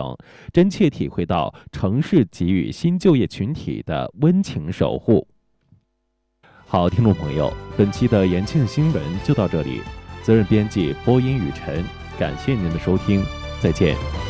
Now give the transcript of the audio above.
场，真切体会到城市给予新就业群体的温情守护。好，听众朋友，本期的延庆新闻就到这里，责任编辑播音雨晨，感谢您的收听，再见。